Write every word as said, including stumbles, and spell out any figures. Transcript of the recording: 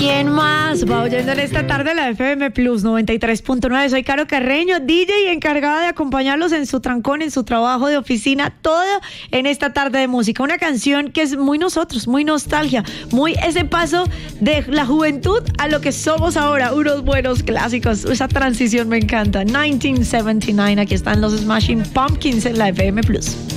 ¿Quién más va oyendo en esta tarde la F M Plus noventa y tres punto nueve? Soy Caro Carreño, D J y encargada de acompañarlos en su trancón, en su trabajo de oficina, todo en esta tarde de música. Una canción que es muy nosotros, muy nostalgia, muy ese paso de la juventud a lo que somos ahora, unos buenos clásicos. Esa transición me encanta. mil novecientos setenta y nueve, aquí están los Smashing Pumpkins en la F M Plus.